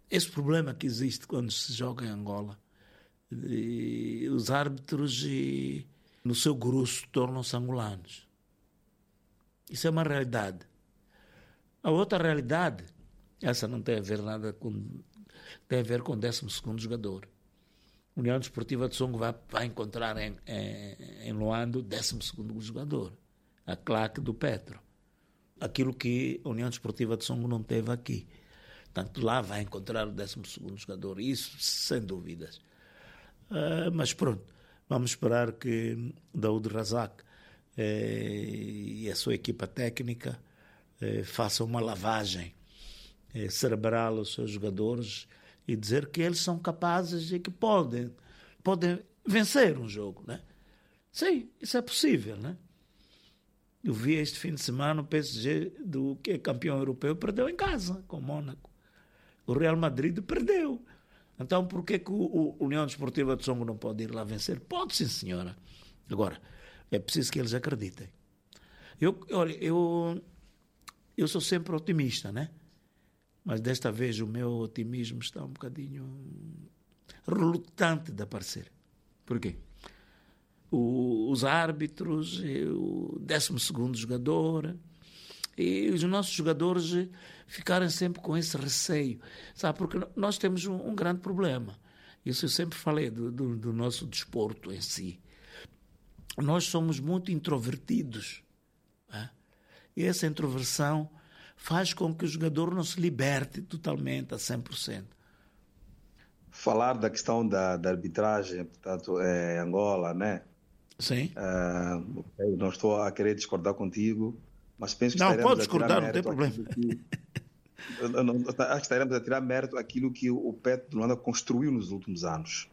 esse problema que existe quando se joga em Angola. E os árbitros, no seu grosso, tornam-se angolanos. Isso é uma realidade. A outra realidade, essa não tem a ver nada com... tem a ver com o 12º jogador. A União Desportiva de Songo vai encontrar em Luanda o 12º jogador, a claque do Petro. Aquilo que a União Desportiva de Songo não teve aqui. Portanto, lá vai encontrar o 12º jogador, isso sem dúvidas. Mas pronto, vamos esperar que Daoud Razak e a sua equipa técnica façam uma lavagem cerebral aos seus jogadores e dizer que eles são capazes e que podem vencer um jogo, né? Sim, isso é possível, né? Eu vi este fim de semana o PSG, que é campeão europeu, perdeu em casa com o Mónaco. O Real Madrid perdeu. Então, por que o União Desportiva de Songo não pode ir lá vencer? Pode, sim, senhora. Agora, é preciso que eles acreditem. Eu sou sempre otimista, né? Mas desta vez o meu otimismo está um bocadinho relutante de aparecer. Por quê? Os árbitros, o 12º jogador e os nossos jogadores ficarem sempre com esse receio, sabe? Porque nós temos um grande problema. Isso eu sempre falei do nosso desporto em si. Nós somos muito introvertidos, né? E essa introversão faz com que o jogador não se liberte totalmente a 100%. Falar da questão da arbitragem, portanto, em Angola, né? Sim. Não estou a querer discordar contigo, mas penso que não, pode discordar, não tem problema. Acho que estaremos a tirar mérito aquilo que o Petro de Luanda construiu nos últimos anos.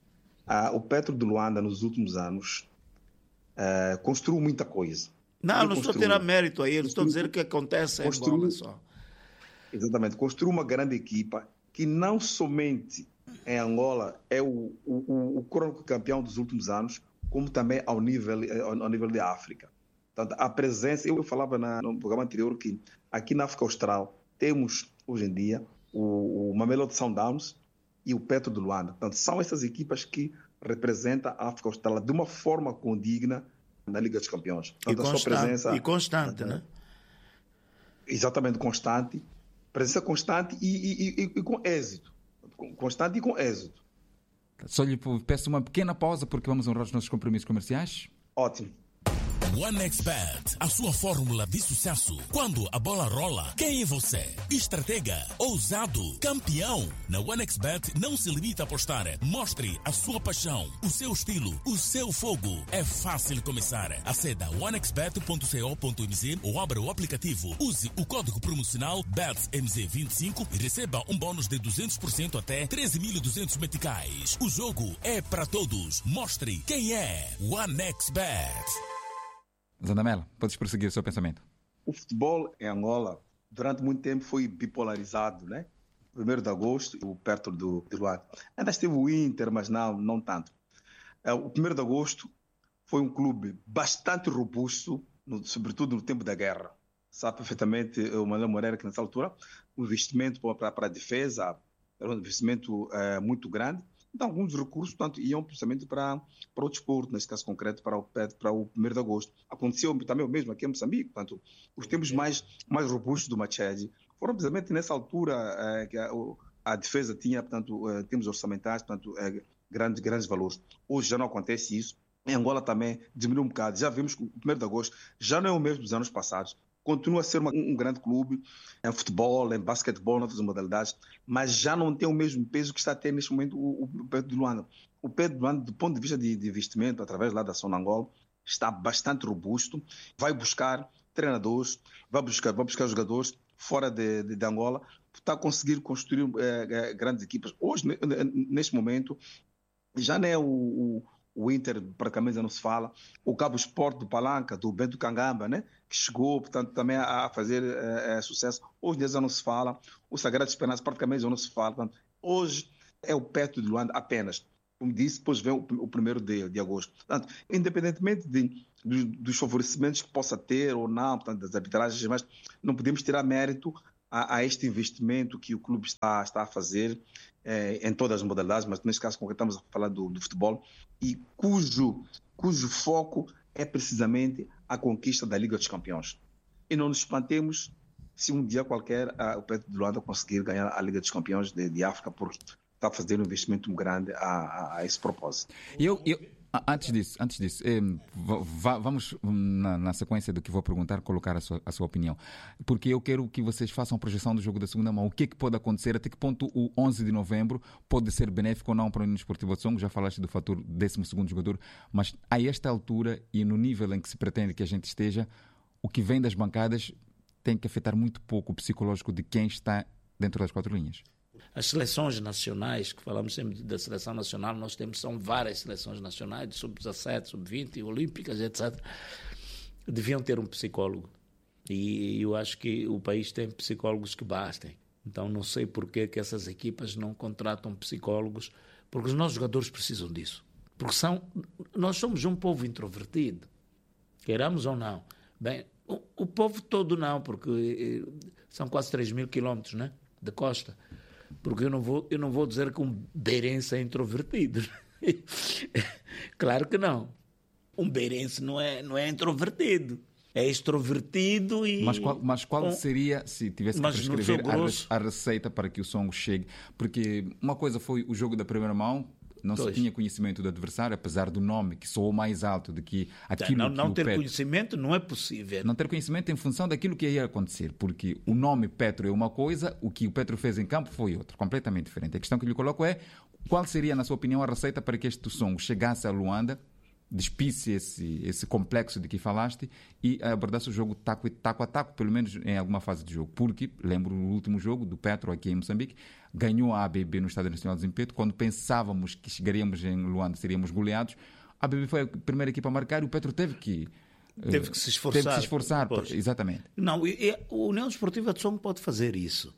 O Petro de Luanda, nos últimos anos, construiu muita coisa. Não estou a tirar mérito aí, estou a dizer que acontece em Angola só. Exatamente, construiu uma grande equipa que não somente em Angola é o crônico campeão dos últimos anos, como também ao nível de África. Portanto, a presença, eu falava no programa anterior que aqui na África Austral temos, hoje em dia, o Mamelodi Sundowns e o Petro de Luanda. Portanto, são essas equipas que representam a África Austral de uma forma condigna na Liga dos Campeões. Portanto, e constante, né? Exatamente, constante. Presença constante e com êxito. Constante e com êxito. Só lhe peço uma pequena pausa porque vamos honrar os nossos compromissos comerciais. Ótimo. OneXBet, a sua fórmula de sucesso. Quando a bola rola, quem é você? Estratega, ousado, campeão. Na OneXBet não se limita a apostar. Mostre a sua paixão, o seu estilo, o seu fogo. É fácil começar. Aceda onexbet.co.mz ou abra o aplicativo. Use o código promocional BETSMZ25 e receba um bônus de 200% até 13.200 meticais. O jogo é para todos. Mostre quem é OneXBet. Zandamela, podes prosseguir o seu pensamento. O futebol em Angola, durante muito tempo, foi bipolarizado, né? 1º de agosto, o Petro de Luanda. Ainda esteve o Inter, mas não tanto. O 1º de agosto foi um clube bastante robusto, sobretudo no tempo da guerra. Sabe perfeitamente o Manuel Moreira que nessa altura o investimento para a defesa era um investimento muito grande. Então, alguns recursos, portanto, iam precisamente para o desporto, neste caso concreto, para o 1º de agosto. Aconteceu também o mesmo aqui em Moçambique, portanto, os tempos mais robustos do Machede foram precisamente nessa altura que a defesa tinha, portanto, termos orçamentais, portanto, grandes valores. Hoje já não acontece isso. Em Angola também diminuiu um bocado. Já vimos que o 1º de agosto já não é o mesmo dos anos passados. Continua a ser um grande clube em futebol, em basquetebol, em outras modalidades, mas já não tem o mesmo peso que está a ter neste momento o Petro de Luanda. O Petro de Luanda, do ponto de vista de investimento, através lá da Ação Angola, está bastante robusto, vai buscar treinadores, vai buscar jogadores fora de Angola, para conseguir construir grandes equipas. Hoje, neste momento, já não é o Inter, praticamente já não se fala, o Cabo Sport do Palanca, do Bento Cangamba, né? Que chegou, portanto, também a fazer sucesso. Hoje já não se fala, o Sagrado Esperança praticamente já não se fala. Portanto, hoje é o Petro de Luanda apenas. Como disse, depois vem o 1º de agosto. Portanto, independentemente dos favorecimentos que possa ter ou não, portanto, das arbitragens, mas não podemos tirar mérito a este investimento que o clube está a fazer em todas as modalidades, mas neste caso estamos a falar do futebol, e cujo foco é precisamente a conquista da Liga dos Campeões. E não nos espantemos se um dia qualquer o Petro de Luanda conseguir ganhar a Liga dos Campeões de África, porque está a fazer um investimento muito grande a esse propósito. Antes disso, vamos na sequência do que vou perguntar, colocar a sua opinião. Porque eu quero que vocês façam a projeção do jogo da segunda mão. O que pode acontecer? Até que ponto o 11 de novembro pode ser benéfico ou não para o União Desportiva de Songo? Já falaste do fator 12º jogador, mas a esta altura e no nível em que se pretende que a gente esteja, o que vem das bancadas tem que afetar muito pouco o psicológico de quem está dentro das 4 linhas. As seleções nacionais, que falamos sempre da seleção nacional, são várias seleções nacionais, sub-17, sub-20, olímpicas, etc. Deviam ter um psicólogo. E eu acho que o país tem psicólogos que bastem. Então não sei por que essas equipas não contratam psicólogos, porque os nossos jogadores precisam disso. Porque nós somos um povo introvertido, queiramos ou não. Bem, o povo todo não, porque são quase 3.000 quilómetros, né, de costa. Porque eu não vou dizer que um beirense é introvertido. Claro que não. Um beirense não é introvertido. É extrovertido e... Mas qual seria, se tivesse que prescrever a receita para que o Songo chegue? Porque uma coisa foi o jogo da primeira mão, não se tinha conhecimento do adversário, apesar do nome que soou mais alto do que aquilo não ter conhecimento não é possível. Não ter conhecimento em função daquilo que ia acontecer, porque o nome Petro é uma coisa, o que o Petro fez em campo foi outra, completamente diferente. A questão que lhe coloco é, qual seria, na sua opinião, a receita para que este Songo chegasse a Luanda, despisse esse complexo de que falaste e abordasse o jogo taco a taco, pelo menos em alguma fase de jogo? Porque, lembro o último jogo do Petro aqui em Moçambique, ganhou a ABB no Estádio Nacional de Zimpeto, quando pensávamos que chegaríamos em Luanda, seríamos goleados. A ABB foi a primeira equipa a marcar e o Petro teve que se esforçar. Exatamente. Não, a União Desportiva de Songo pode fazer isso.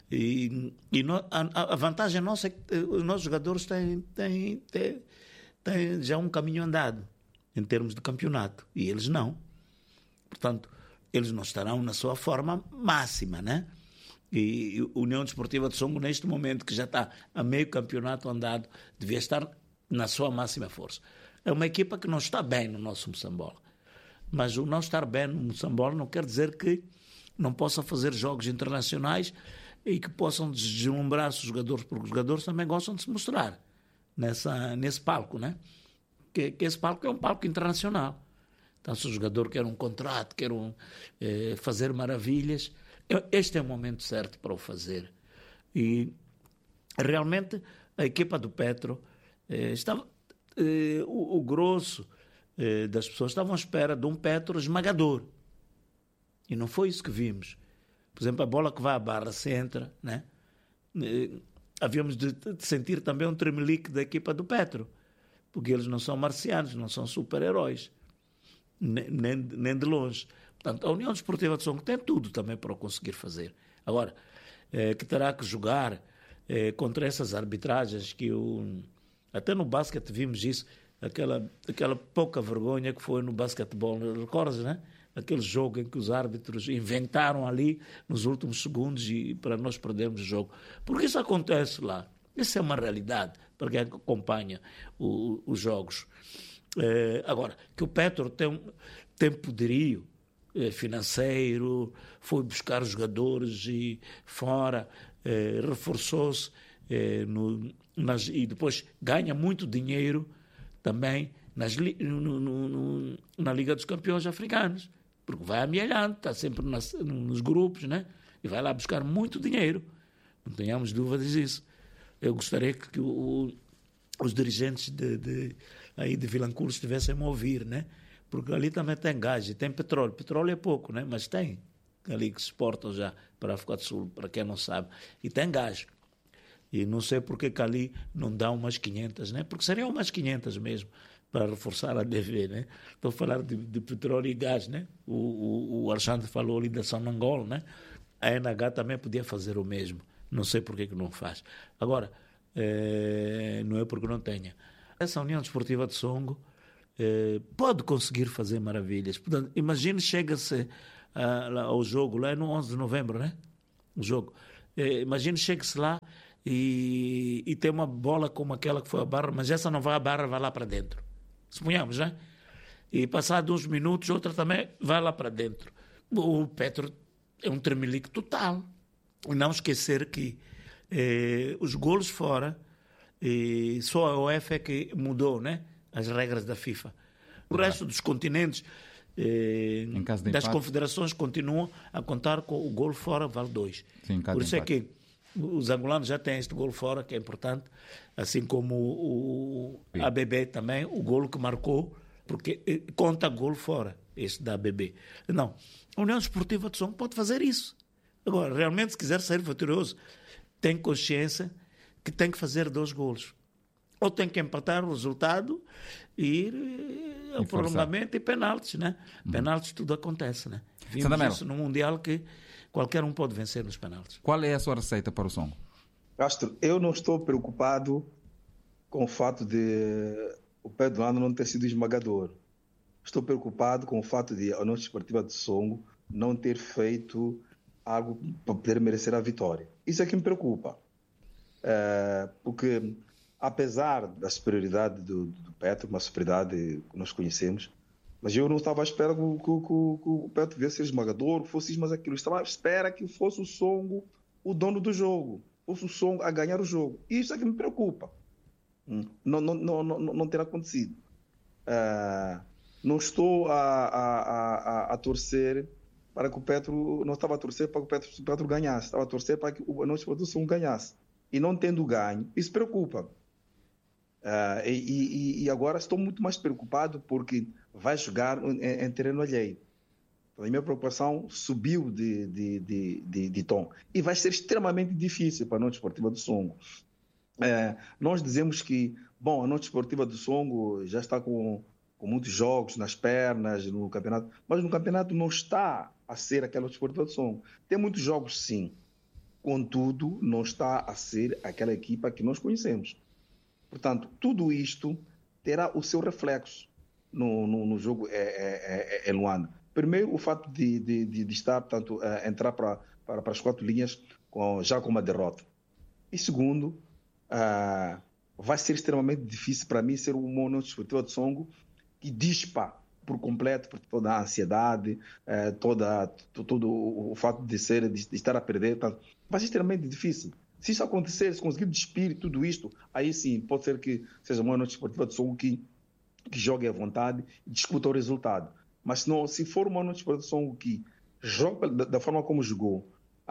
A vantagem nossa é que os nossos jogadores têm já um caminho andado em termos de campeonato e eles não. Portanto, eles não estarão na sua forma máxima, né? E a União Desportiva de Songo, neste momento, que já está a meio campeonato andado, devia estar na sua máxima força. É uma equipa que não está bem no nosso Moçambola. Mas o não estar bem no Moçambola não quer dizer que não possa fazer jogos internacionais e que possam deslumbrar os jogadores, porque os jogadores também gostam de se mostrar nesse palco, né? Que esse palco é um palco internacional. Então, se o jogador quer um contrato, quer fazer maravilhas, este é o momento certo para o fazer. E realmente a equipa do Petro estava, o grosso das pessoas estavam à espera de um Petro esmagador. E não foi isso que vimos. Por exemplo, a bola que vai à barra se entra, né? Havíamos de sentir também um tremelique da equipa do Petro, porque eles não são marcianos, não são super-heróis, nem de longe. Portanto, a União Desportiva de Songo tem tudo também para o conseguir fazer. Agora, que terá que jogar contra essas arbitragens que até no basquete vimos isso, aquela pouca vergonha que foi no basquetebol, recordas, né? Aquele jogo em que os árbitros inventaram ali nos últimos segundos e para nós perdermos o jogo. Porque isso acontece lá. Isso é uma realidade para quem acompanha os jogos. Agora, que o Petro tem poderio financeiro, foi buscar jogadores e fora, reforçou-se e depois ganha muito dinheiro também na Liga dos Campeões Africanos, porque vai amealhando, está sempre nos grupos, né? E vai lá buscar muito dinheiro, não tenhamos dúvidas disso. Eu gostaria que os dirigentes aí de Vilanculo estivessem a ouvir, né? Porque ali também tem gás e tem petróleo é pouco, né? Mas tem ali que se exportam já para a África do Sul, para quem não sabe, e tem gás. E não sei porque que ali não dá umas 500, né? Porque seriam umas 500 mesmo, para reforçar a DV, né? Estou a falar de petróleo e gás, né? O Alexandre falou ali da Sonangol, né? A NH também podia fazer o mesmo. Não sei porque que não faz. Agora, não é porque não tenha. Essa União Desportiva de Songo pode conseguir fazer maravilhas. Portanto, imagine, chega-se ao jogo lá no 11 de novembro, né? o jogo. Imagina, chega-se lá e tem uma bola como aquela que foi a barra, mas essa não vai à barra, vai lá para dentro. Suponhamos, né? E passado uns minutos, outra também vai lá para dentro. O Petro é um tremelique total. E não esquecer que os golos fora, só a UEFA é que mudou, né, as regras da FIFA. O resto dos continentes, das confederações, continuam a contar com o golo fora, vale 2. Por isso é que os angolanos já têm este golo fora, que é importante, assim como o ABB também, o golo que marcou, porque conta golo fora, este da ABB. Não, a União Desportiva de Songo pode fazer isso. Agora, realmente, se quiser sair vitorioso, tem consciência que tem que fazer 2 golos. Ou tem que empatar o resultado e ir ao prolongamento e penaltis, né? Penaltis tudo acontece, né? Vimos isso no Mundial, que qualquer um pode vencer nos penaltis. Qual é a sua receita para o Songo? Castro, eu não estou preocupado com o fato de o Pedro Luanda não ter sido esmagador. Estou preocupado com o fato de a União Desportiva de Songo não ter feito algo para poder merecer a vitória. Isso é que me preocupa. Porque, apesar da superioridade do Petro, uma superioridade que nós conhecemos, mas eu não estava à espera que o Petro viesse ser esmagador, fosse isso, mas aquilo. Eu estava à espera que fosse o Songo o dono do jogo, fosse o Songo a ganhar o jogo. Isso é que me preocupa. Não ter acontecido. Não estou a torcer para que o Petro, não estava a torcer para que o Petro ganhasse, estava a torcer para que o nosso Songo ganhasse. E não tendo ganho, isso preocupa. E agora estou muito mais preocupado porque vai jogar em terreno alheio. Então, a minha preocupação subiu de tom. E vai ser extremamente difícil para a União Desportiva do Songo. Nós dizemos que, a União Desportiva do Songo já está com muitos jogos nas pernas no campeonato, mas no campeonato não está a ser aquela Desportiva do Songo. Tem muitos jogos, sim. Contudo, não está a ser aquela equipa que nós conhecemos. Portanto, tudo isto terá o seu reflexo no jogo em Luanda. Primeiro, o fato de estar, portanto, entrar para as 4 linhas já com uma derrota. E segundo, vai ser extremamente difícil para mim ser uma União Desportiva de Songo que dispa por completo por toda a ansiedade, todo o fato de estar a perder. Portanto, vai ser extremamente difícil. Se isso acontecer, se conseguir despir tudo isto, aí sim, pode ser que seja uma União Desportiva de Songo que jogue à vontade e discuta o resultado. Mas se for uma União Desportiva de Songo que joga da forma como jogou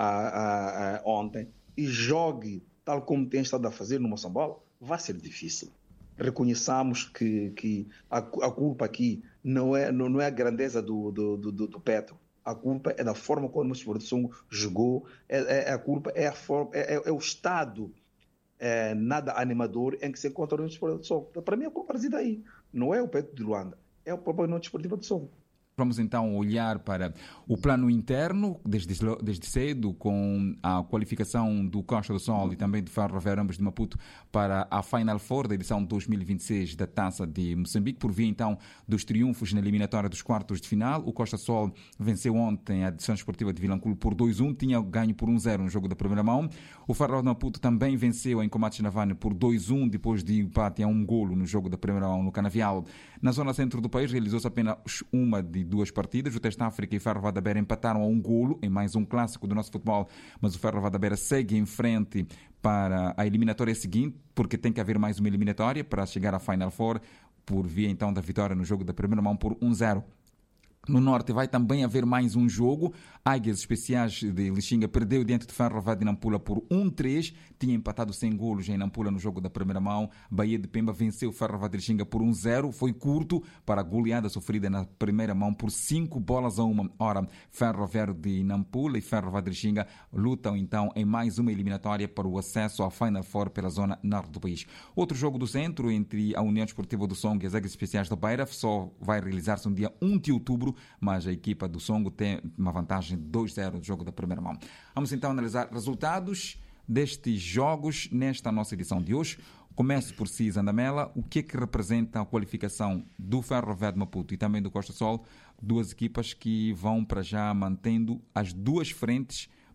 ontem e jogue tal como tem estado a fazer no Moçambola, vai ser difícil. Reconheçamos que a culpa aqui não é a grandeza do Petro. A culpa é da forma como o Desportivo de Songo jogou. A culpa é o estado nada animador em que se encontra o Desportivo de Songo. Para mim, a culpa reside aí. Não é o Petro de Luanda, é o próprio União Desportiva de Songo. Vamos então olhar para o plano interno, desde cedo, com a qualificação do Costa do Sol e também do Ferroviário ambos de Maputo para a Final Four da edição 2026 da Taça de Moçambique, por via então dos triunfos na eliminatória dos quartos de final. O Costa do Sol venceu ontem a edição esportiva de Vilanculo por 2-1, tinha ganho por 1-0 no jogo da primeira mão. O Ferroviário de Maputo também venceu em Comates Navane por 2-1, depois de empate a 1 golo no jogo da primeira mão no Canavial. Na zona centro do país realizou-se apenas uma de 2 partidas. O Teste África e o Ferro da Beira empataram a 1 golo em mais um clássico do nosso futebol, mas o Ferro da Beira segue em frente para a eliminatória seguinte, porque tem que haver mais uma eliminatória para chegar à Final Four, por via então da vitória no jogo da primeira mão por 1-0. No Norte vai também haver mais um jogo. Águias Especiais de Lixinga perdeu diante de Ferroviário de Nampula por 1-3. Tinha empatado 100 golos em Nampula no jogo da primeira mão. Bahia de Pemba venceu Ferroviário de Lixinga por 1-0. Foi curto para a goleada sofrida na primeira mão por 5-1. Ora, Ferroviário de Nampula e Ferroviário de Lixinga lutam então em mais uma eliminatória para o acesso à Final Four pela zona norte do país. Outro jogo do centro entre a União Desportiva do Songo e as Águias Especiais da Beira só vai realizar-se no dia 1 de outubro, mas a equipa do Songo tem uma vantagem de 2-0 no jogo da primeira mão. Vamos então analisar resultados destes jogos nesta nossa edição de hoje. Começo por si, Zandamela. O que é que representa a qualificação do Ferroviário de Maputo e também do Costa Sol, duas equipas que vão para já mantendo as duas frentes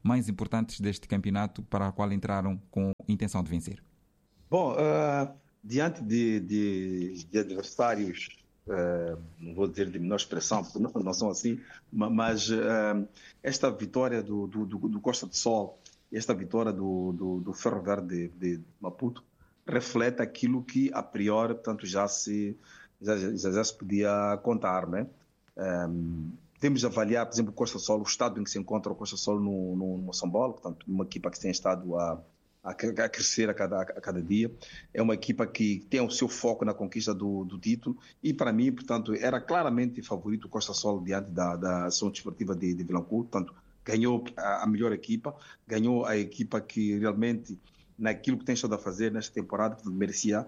mais importantes deste campeonato para o qual entraram com intenção de vencer? Bom, diante de adversários, não vou dizer de menor expressão, porque não são assim, mas esta vitória do Costa do Sol, esta vitória do Ferro Verde de Maputo, reflete aquilo que a priori, portanto, já se podia contar, né? Temos de avaliar, por exemplo, o Costa do Sol, o estado em que se encontra o Costa do Sol no Moçambola, portanto, uma equipa que tem estado a crescer a cada dia. É uma equipa que tem o seu foco na conquista do título e, para mim, portanto, era claramente favorito o Costa do Sol diante da Ação Desportiva de Vilanculo. Portanto, ganhou a melhor equipa, ganhou a equipa que realmente, naquilo que tem estado a fazer nesta temporada, merecia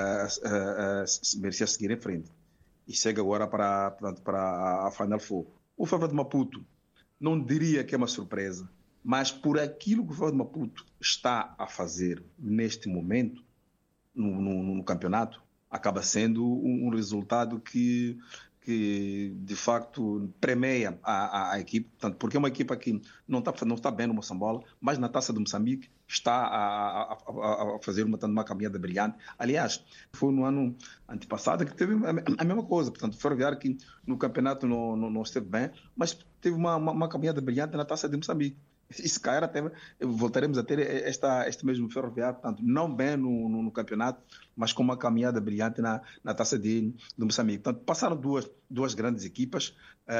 seguir em frente. E chega agora para a Final Four. O Ferro de Maputo, não diria que é uma surpresa, mas por aquilo que o Ferro de Maputo está a fazer neste momento, no campeonato, acaba sendo um resultado que de facto premia a equipe, portanto, porque é uma equipa que não está bem no Moçambola, mas na Taça de Moçambique está a fazer uma caminhada brilhante. Aliás, foi no ano antepassado que teve a mesma coisa, portanto, o Ferroviário que no campeonato não esteve bem, mas teve uma caminhada brilhante na Taça de Moçambique. E se cair até voltaremos a ter este mesmo Ferroviário, portanto, não bem no campeonato, mas com uma caminhada brilhante na Taça de Moçambique. Portanto, passaram duas grandes equipas,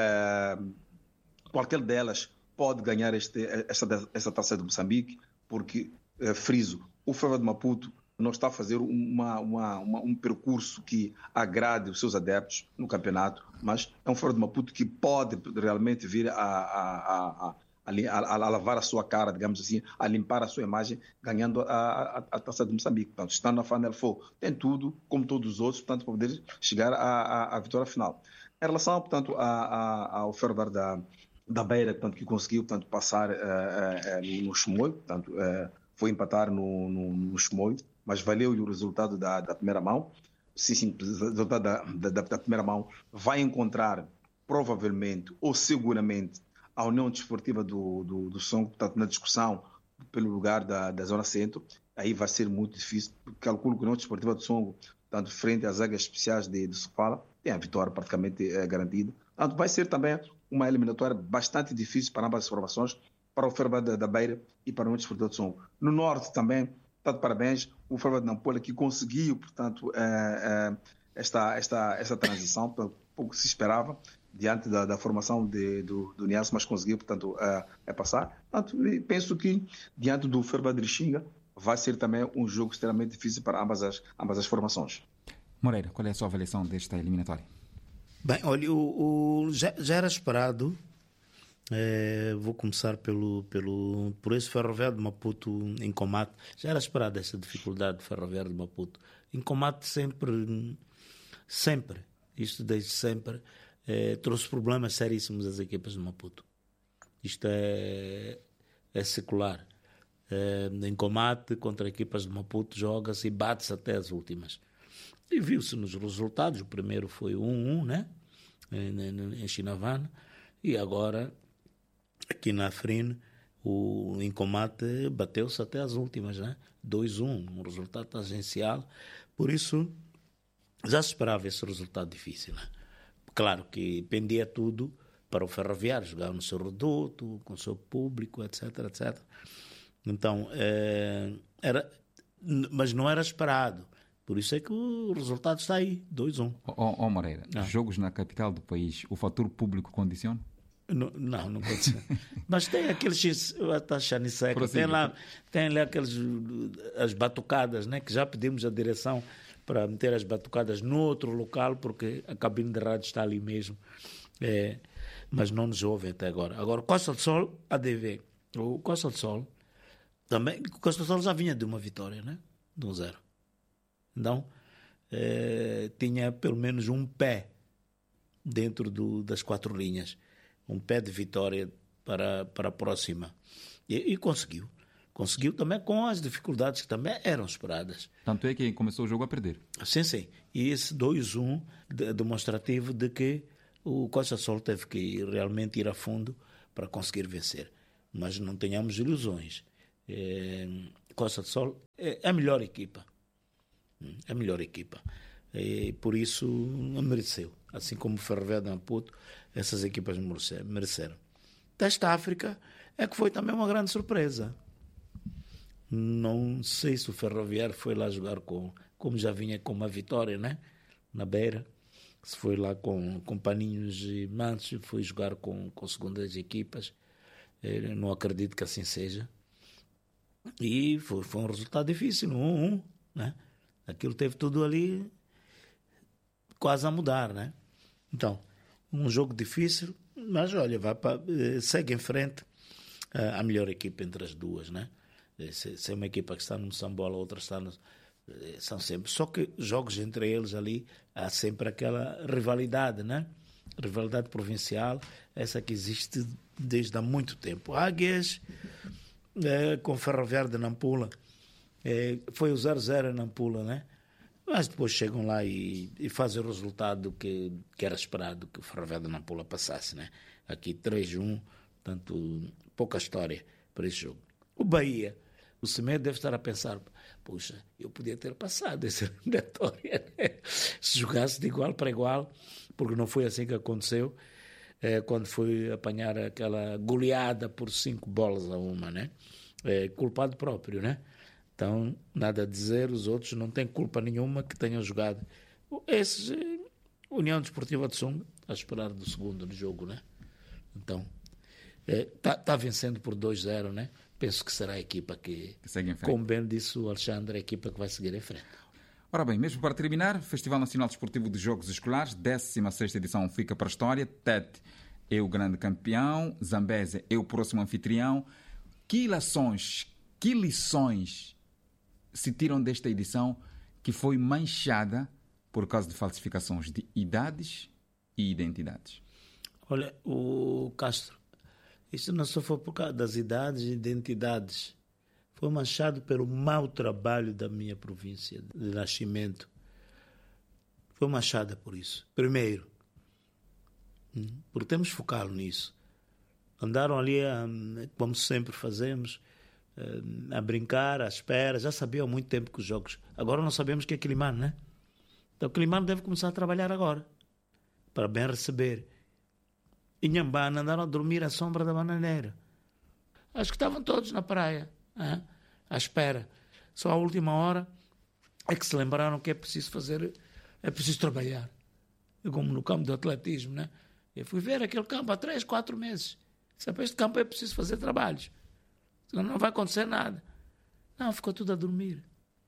qualquer delas pode ganhar esta Taça de Moçambique, porque, friso, o Ferro de Maputo não está a fazer um percurso que agrade os seus adeptos no campeonato, mas é um Ferro de Maputo que pode realmente vir a lavar a sua cara, digamos assim, a limpar a sua imagem, ganhando a Taça de Moçambique. Portanto, está na Final Four, tem tudo, como todos os outros, portanto, para poder chegar à vitória final. Em relação, portanto, ao Ferro Verde da Beira, portanto, que conseguiu, portanto, passar no Chimoio, portanto, foi empatar no Chimoio, mas valeu-lhe o resultado da primeira mão. Sim, o resultado da primeira mão vai encontrar, provavelmente, ou seguramente, a União Desportiva do Songo, portanto, na discussão pelo lugar da Zona Centro, aí vai ser muito difícil, porque calculo que a União Desportiva do Songo, portanto, frente às águas especiais de Sofala, tem a vitória praticamente garantida. Portanto, vai ser também uma eliminatória bastante difícil para ambas as formações, para o Ferro da Beira e para a União Desportiva do Songo. No Norte também, portanto, parabéns, o Ferro de Nampula, que conseguiu, portanto, esta transição, pouco se esperava, diante da formação do Nias, mas conseguiu, portanto, passar. Portanto, penso que, diante do Ferro de Lixinga, vai ser também um jogo extremamente difícil para ambas as formações. Moreira, qual é a sua avaliação desta eliminatória? Bem, olha, já era esperado, vou começar por esse Ferroviário de Maputo em combate, já era esperado essa dificuldade do Ferroviário de Maputo. Em combate sempre, isto desde sempre, trouxe problemas seríssimos às equipas de Maputo. Isto é secular. Em combate contra equipas de Maputo joga-se e bate-se até as últimas. E viu-se nos resultados, o primeiro foi 1-1, né? Em Chinavana, e agora aqui na Afrin em combate bateu-se até as últimas, né? 2-1, um resultado tangencial. Por isso já se esperava esse resultado difícil, né? Claro que pendia tudo para o Ferroviário jogar no seu reduto, com o seu público, etc, etc. Então, mas não era esperado. Por isso é que o resultado está aí, 2-1. Moreira, jogos na capital do país, o fator público condiciona? Não condiciona. Mas tem aqueles tem lá as batucadas, né, que já pedimos a direção para meter as batucadas no outro local, porque a cabine de rádio está ali mesmo. Mas não nos ouvem até agora. Agora, Costa do Sol, ADV. O Costa do Sol também, o Costa do Sol já vinha de uma vitória, né? De 1-0. Então, tinha pelo menos um pé dentro das 4 linhas. Um pé de vitória para a próxima. E conseguiu. Conseguiu também com as dificuldades que também eram esperadas. Tanto é que começou o jogo a perder. Sim. E esse 2-1 demonstrativo de que o Costa do Sol teve que realmente ir a fundo para conseguir vencer. mas não tenhamos ilusões. Costa do Sol é a melhor equipa. É a melhor equipa. E por isso mereceu. Assim como o Ferroviário de Maputo, essas equipas mereceram. Desta África é que foi também uma grande surpresa. Não sei se o Ferroviário foi lá jogar como já vinha com uma vitória, né? Na Beira. Se foi lá com Paninhos e Mansos, foi jogar com segundas equipas. Eu não acredito que assim seja. E foi um resultado difícil, 1-1, né? Aquilo teve tudo ali quase a mudar, né? Então, um jogo difícil, mas olha, segue em frente a melhor equipa entre as duas, né? Se é uma equipa que está no Moçambola, a outra está no... São sempre... Só que jogos entre eles ali, há sempre aquela rivalidade, né? Rivalidade provincial, essa que existe desde há muito tempo. Águias, com o Ferroviário de Nampula, foi o 0-0 em Nampula, né? Mas depois chegam lá e fazem o resultado que era esperado que o Ferroviário de Nampula passasse, né? Aqui 3-1, portanto, pouca história para esse jogo. O Bahia, o Semedo deve estar a pensar, puxa, eu podia ter passado essa eliminatória, né? Se jogasse de igual para igual, porque não foi assim que aconteceu, quando foi apanhar aquela goleada por 5-1, né? Culpado próprio, né? Então, nada a dizer, os outros não têm culpa nenhuma que tenham jogado. Esses, União Desportiva de Sunga, a esperar do segundo no jogo, né? Então, está vencendo por 2-0, né? Penso que será a equipa que segue em frente. Como bem disse o Alexandre, a equipa que vai seguir em frente. Ora bem, mesmo para terminar, Festival Nacional Desportivo de Jogos Escolares, 16ª edição fica para a história. Tete é o grande campeão, Zambésia é o próximo anfitrião. Que lições se tiram desta edição que foi manchada por causa de falsificações de idades e identidades? Olha, o Castro, isso não só foi por causa das idades e identidades, foi manchado pelo mau trabalho da minha província de nascimento. Foi manchada por isso. Primeiro, porque temos que focar nisso. Andaram ali, como sempre fazemos, a brincar, à espera. Já sabiam há muito tempo que os jogos... Agora não sabemos o que é Quilimano, né? Então Quilimano deve começar a trabalhar agora, para bem receber. E Nhambana andaram a dormir à sombra da bananeira. Acho que estavam todos na praia, à espera. Só à última hora é que se lembraram que é preciso fazer, é preciso trabalhar. Como no campo do atletismo, né? Eu fui ver aquele campo há 3, 4 meses. Para este campo é preciso fazer trabalhos. Senão não vai acontecer nada. Não, ficou tudo a dormir.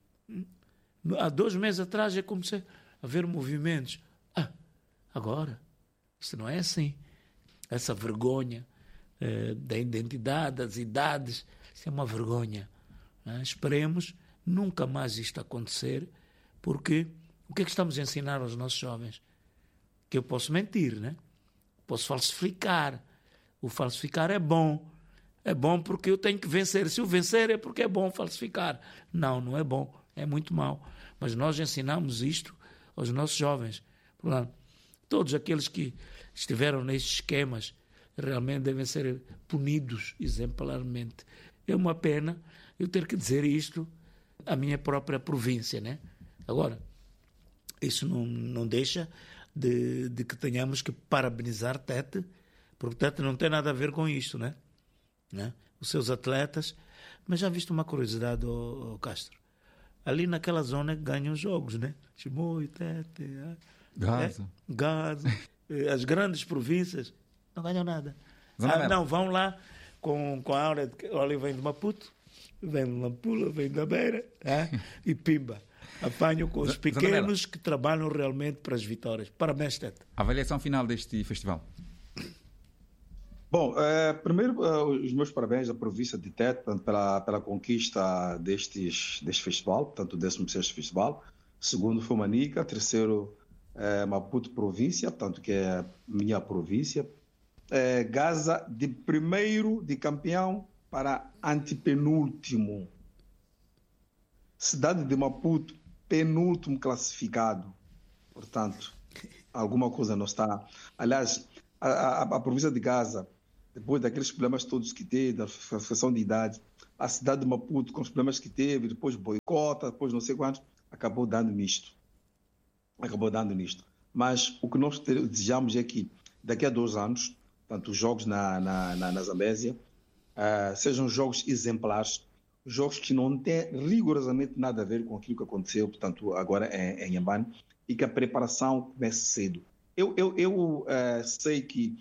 Há 2 meses atrás eu comecei a ver movimentos. Agora, isto não é assim. Essa vergonha da identidade, das idades, isso é uma vergonha. Esperemos nunca mais isto acontecer, porque o que é que estamos a ensinar aos nossos jovens? Que eu posso mentir, né? Posso falsificar. O falsificar é bom. É bom porque eu tenho que vencer. Se eu vencer é porque é bom falsificar. Não, não é bom. É muito mau. Mas nós ensinamos isto aos nossos jovens. Portanto, todos aqueles que estiveram nestes esquemas realmente devem ser punidos exemplarmente. É uma pena eu ter que dizer isto à minha própria província, né? Agora, isso não deixa de que tenhamos que parabenizar Tete, porque Tete não tem nada a ver com isto, né? Os seus atletas. Mas já viste uma curiosidade, Castro? Ali naquela zona ganham os jogos, né? Chimoio, Tete, Gaza. As grandes províncias não ganham nada. Não, vão lá com a aura de que olha, vem de Maputo, vem de Nampula, vem da Beira, e pimba. Apanham com os pequenos que trabalham realmente para as vitórias. Parabéns, Tete. Avaliação final deste festival. Bom, primeiro, os meus parabéns à província de Tete pela conquista deste festival, portanto, o 16º festival. Segundo foi Manica, terceiro Maputo província, portanto, que é a minha província. Gaza de primeiro de campeão para antepenúltimo. Cidade de Maputo, penúltimo classificado. Portanto, alguma coisa não está... Aliás, a província de Gaza depois daqueles problemas todos que teve, da fixação de idade, a cidade de Maputo com os problemas que teve, depois boicota, depois não sei quantos, acabou dando nisto. Mas o que nós desejamos é que daqui a 2 anos, portanto, os jogos na Zambésia sejam jogos exemplares, jogos que não têm rigorosamente nada a ver com aquilo que aconteceu, portanto, agora em Inhambane, e que a preparação comece cedo. Eu sei que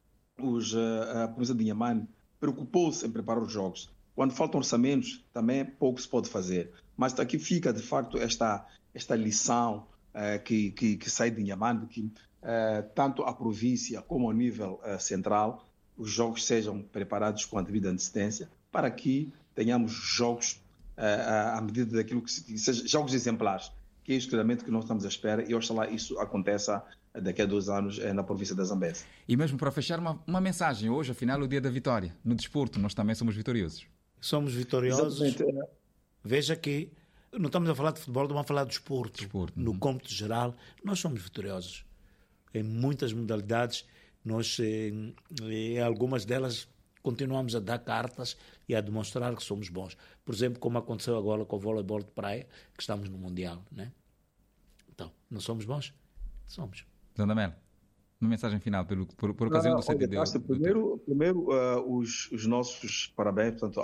a província de Inhambane preocupou-se em preparar os jogos. Quando faltam orçamentos, também pouco se pode fazer. Mas aqui fica, de facto, esta lição que sai de Inhambane, que tanto a província como ao nível central, os jogos sejam preparados com a devida antecedência, para que tenhamos jogos à medida daquilo que sejam jogos exemplares, que é isso claramente que nós estamos à espera, e oxalá isso aconteça daqui a 2 anos na província da Zambésia. E mesmo para fechar, uma mensagem. Hoje, afinal, é o dia da vitória. No desporto, nós também somos vitoriosos. Somos vitoriosos. Exatamente. Veja que não estamos a falar de futebol, estamos a falar de desporto. No cômputo geral, nós somos vitoriosos. Em muitas modalidades, nós, em algumas delas, continuamos a dar cartas e a demonstrar que somos bons. Por exemplo, como aconteceu agora com o voleibol de praia, que estamos no Mundial, né? Então, não somos bons? Somos. Zandamela, uma mensagem final por ocasião do 7 de outubro. Primeiro os nossos parabéns, portanto,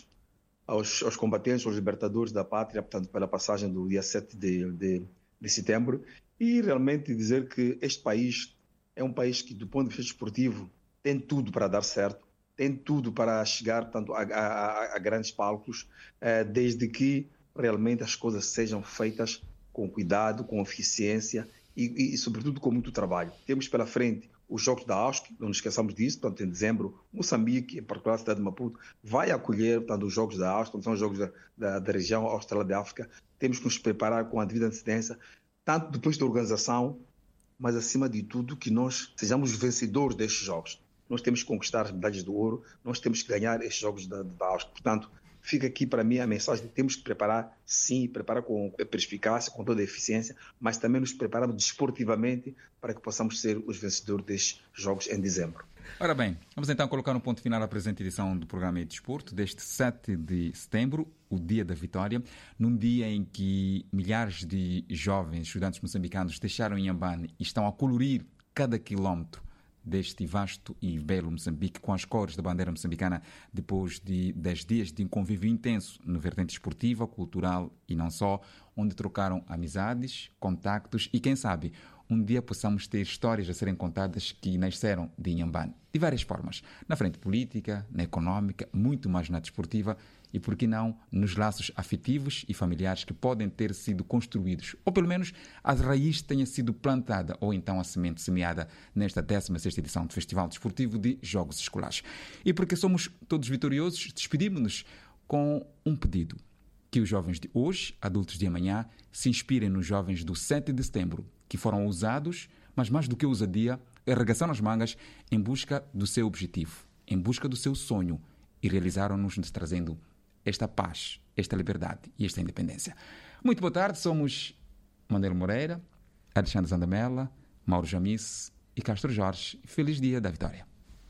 aos combatentes, aos libertadores da pátria, portanto, pela passagem do dia 7 de setembro, e realmente dizer que este país é um país que, do ponto de vista esportivo, tem tudo para dar certo, tem tudo para chegar, portanto, a grandes palcos, desde que realmente as coisas sejam feitas com cuidado, com eficiência e sobretudo, com muito trabalho. Temos pela frente os Jogos da AUSC, não nos esqueçamos disso, portanto, em dezembro, Moçambique, em particular a cidade de Maputo, vai acolher, portanto, os Jogos da AUSC, são os Jogos da região austral de África. Temos que nos preparar com a devida antecedência, tanto depois da organização, mas, acima de tudo, que nós sejamos vencedores destes Jogos. Nós temos que conquistar as medalhas de ouro, nós temos que ganhar estes Jogos da AUSC. Portanto, fica aqui para mim a mensagem de que temos que preparar, sim, preparar com perspicácia, com toda a eficiência, mas também nos prepararmos desportivamente para que possamos ser os vencedores destes Jogos em dezembro. Ora bem, vamos então colocar um ponto final à presente edição do programa de Desporto, deste 7 de setembro, o Dia da Vitória, num dia em que milhares de jovens estudantes moçambicanos deixaram Inhambane e estão a colorir cada quilómetro deste vasto e belo Moçambique com as cores da bandeira moçambicana, depois de 10 dias de um convívio intenso na vertente esportiva, cultural e não só, onde trocaram amizades, contactos e, quem sabe, um dia possamos ter histórias a serem contadas que nasceram de Inhambane, de várias formas, na frente política, na económica, muito mais na desportiva e, por que não, nos laços afetivos e familiares que podem ter sido construídos, ou pelo menos a raiz tenha sido plantada, ou então a semente semeada nesta 16ª edição do Festival Desportivo de Jogos Escolares. E porque somos todos vitoriosos, despedimos-nos com um pedido: que os jovens de hoje, adultos de amanhã, se inspirem nos jovens do 7 de setembro, que foram ousados, mas mais do que ousadia, arregaçaram as mangas em busca do seu objetivo, em busca do seu sonho, e realizaram-nos trazendo esta paz, esta liberdade e esta independência. Muito boa tarde, somos Manuel Moreira, Alexandre Zandamela, Mauro Jamice e Castro Jorge. Feliz Dia da Vitória.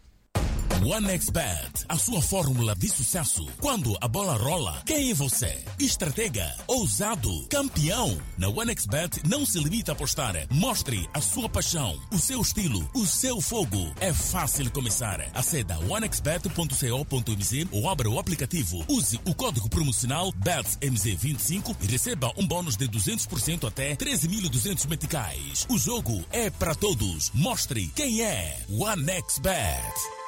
OneXBet, a sua fórmula de sucesso. Quando a bola rola, quem é você? Estratega, ousado, campeão. Na OneXBet não se limita a apostar. Mostre a sua paixão, o seu estilo, o seu fogo. É fácil começar. Aceda a onexbet.co.mz ou abra o aplicativo. Use o código promocional BETSMZ25 e receba um bônus de 200% até 13.200 meticais. O jogo é para todos. Mostre quem é. OneXBet.